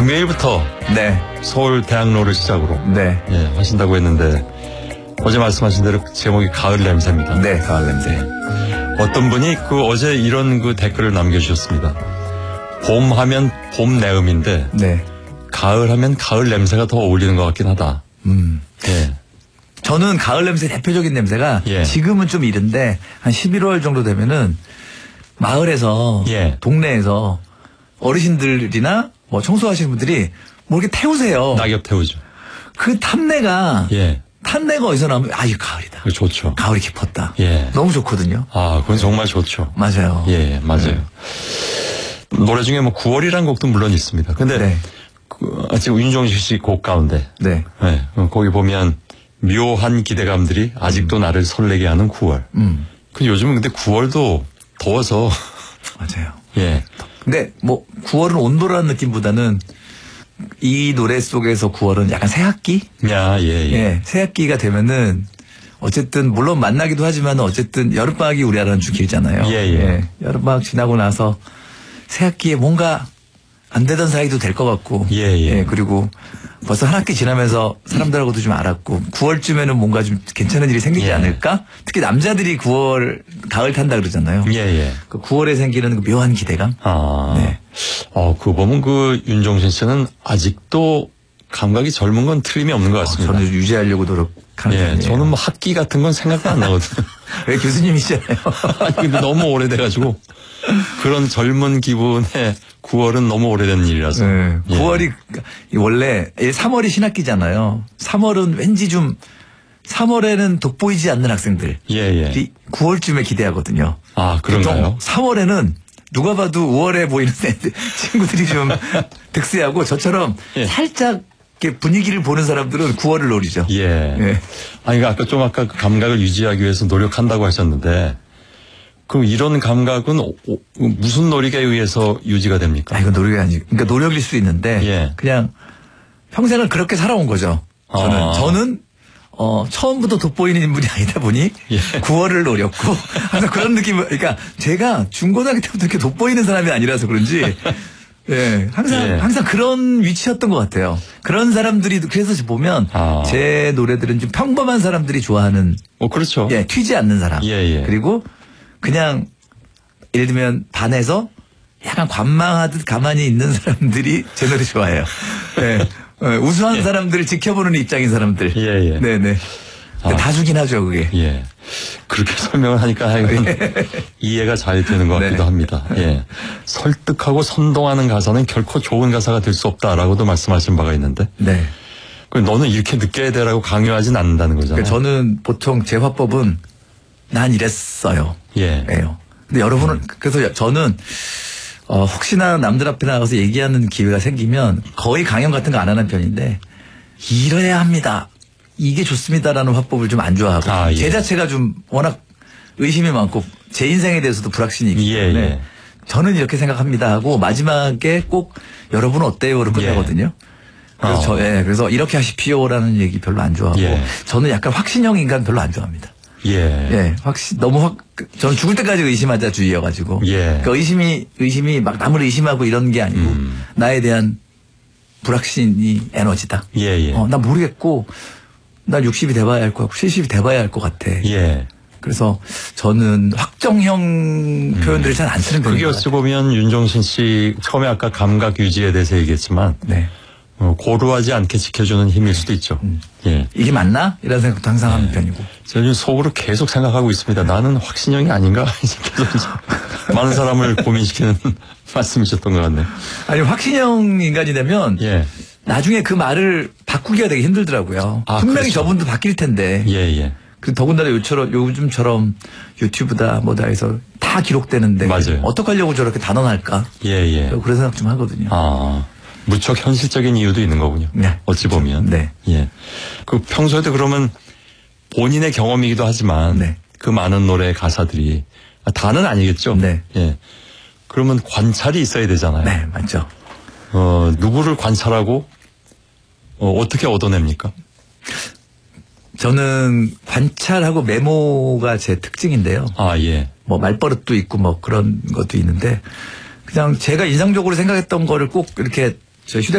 금요일부터 네. 서울 대학로를 시작으로 네. 예, 하신다고 했는데 어제 말씀하신 대로 제목이 가을 냄새입니다. 네, 가을 냄새. 어떤 분이 어제 이런 댓글을 남겨주셨습니다. 봄 하면 봄 내음인데 네. 가을 하면 가을 냄새가 더 어울리는 것 같긴 하다. 예. 저는 가을 냄새 대표적인 냄새가 예. 지금은 좀 이른데 한 11월 정도 되면은 마을에서 예. 동네에서 어르신들이나 뭐 청소하시는 분들이 뭐 이렇게 태우세요. 낙엽 태우죠. 그 탐내가 예. 탄내가 어디서 나오면 이거 가을이다. 좋죠. 가을이 깊었다. 예. 너무 좋거든요. 아, 그건 정말 좋죠. 맞아요. 예, 맞아요. 노래 중에 9월이라는 곡도 물론 있습니다. 근데 네. 지금 윤종신 씨 곡 가운데 네. 네, 거기 보면 묘한 기대감들이 아직도 나를 설레게 하는 9월. 요즘은 근데 9월도 더워서 맞아요. 예. 근데 9월은 온도라는 느낌보다는 이 노래 속에서 9월은 약간 새학기? 예. 새학기가 되면은 어쨌든 물론 만나기도 하지만 어쨌든 여름방학이 우리나라는 좀 길잖아요. 예. 여름방학 지나고 나서 새학기에 뭔가 안 되던 사이도 될 것 같고. 예. 그리고 벌써 한 학기 지나면서 사람들하고도 좀 알았고 9월쯤에는 뭔가 좀 괜찮은 일이 생기지 않을까? 특히 남자들이 9월 가을 탄다 그러잖아요. 예. 그 9월에 생기는 그 묘한 기대감. 네. 그거 보면 윤종신 씨는 아직도 감각이 젊은 건 틀림이 없는 것 같습니다. 저는 유지하려고 노력하는 편이에요. 저는 학기 같은 건 생각도 안 나거든요. 왜 교수님이시잖아요. 아니, 근데 너무 오래돼가지고 그런 젊은 기분에 9월은 너무 오래된 일이라서. 네. 9월이 원래 3월이 신학기잖아요. 3월은 왠지 좀 3월에는 돋보이지 않는 학생들. 예. 9월쯤에 기대하거든요. 아, 그런가요? 3월에는 누가 봐도 5월에 보이는 친구들이 좀 득세하고 저처럼 살짝 이렇게 분위기를 보는 사람들은 9월을 노리죠. 예. 아니, 아까 그 감각을 유지하기 위해서 노력한다고 하셨는데 그럼 이런 감각은 무슨 노력에 의해서 유지가 됩니까? 이건 노력이 아니고, 그러니까 노력일 수 있는데 그냥 평생을 그렇게 살아온 거죠. 저는 처음부터 돋보이는 인물이 아니다 보니 9월을 노렸고 항상 그런 느낌을, 그러니까 제가 중고등학교 때부터 이렇게 돋보이는 사람이 아니라서 그런지 항상 그런 위치였던 것 같아요. 그런 사람들이 그래서 보면 제 노래들은 좀 평범한 사람들이 좋아하는 그렇죠. 튀지 않는 사람. 그리고 그냥 예를 들면 반에서 약간 관망하듯 가만히 있는 사람들이 제 노래 좋아해요. 우수한 사람들을 지켜보는 입장인 사람들. 네네. 다 주긴 하죠, 그게. 그렇게 설명을 하니까 이해가 잘 되는 것 같기도 합니다. 설득하고 선동하는 가사는 결코 좋은 가사가 될 수 없다라고도 말씀하신 바가 있는데. 너는 이렇게 느껴야 되라고 강요하진 않는다는 거잖아요. 그러니까 저는 보통 제 화법은 난 이랬어요. 근데 여러분은 그래서 저는 혹시나 남들 앞에 나가서 얘기하는 기회가 생기면 거의 강연 같은 거 안 하는 편인데 이래야 합니다. 이게 좋습니다라는 화법을 좀 안 좋아하고 제 자체가 좀 워낙 의심이 많고 제 인생에 대해서도 불확신이 있기 때문에 저는 이렇게 생각합니다 하고 마지막에 꼭 여러분은 어때요로 끝나거든요. 그래서 그래서 이렇게 하십시오라는 얘기 별로 안 좋아하고 저는 약간 확신형 인간 별로 안 좋아합니다. 저는 죽을 때까지 의심하자 주의여가지고. 그러니까 의심이 막 남을 의심하고 이런 게 아니고 나에 대한 불확신이 에너지다. 나 모르겠고 난 60이 돼봐야 할 것 같고 70이 돼봐야 할 것 같아. 그래서 저는 확정형 표현들을 잘 안 쓰는 편이에요. 그게 어찌 보면 윤종신 씨 처음에 아까 감각 유지에 대해서 얘기했지만 고루하지 않게 지켜주는 힘일 수도 있죠. 이게 맞나? 이런 생각도 항상 하는 편이고. 저는 속으로 계속 생각하고 있습니다. 나는 확신형이 아닌가? 많은 사람을 고민시키는 말씀이셨던 것 같네요. 아니, 확신형 인간이 되면 나중에 그 말을 바꾸기가 되게 힘들더라고요. 분명히 그렇죠. 저분도 바뀔 텐데. 그 더군다나 요즘처럼 유튜브다 뭐다 해서 다 기록되는데 어떡하려고 저렇게 단언할까? 그런 생각 좀 하거든요. 무척 현실적인 이유도 있는 거군요. 어찌 보면. 그 평소에도 그러면 본인의 경험이기도 하지만 그 많은 노래 가사들이 다는 아니겠죠. 그러면 관찰이 있어야 되잖아요. 맞죠. 누구를 관찰하고 어떻게 얻어냅니까? 저는 관찰하고 메모가 제 특징인데요. 뭐 말버릇도 있고 뭐 그런 것도 있는데 그냥 제가 인상적으로 생각했던 거를 꼭 이렇게 저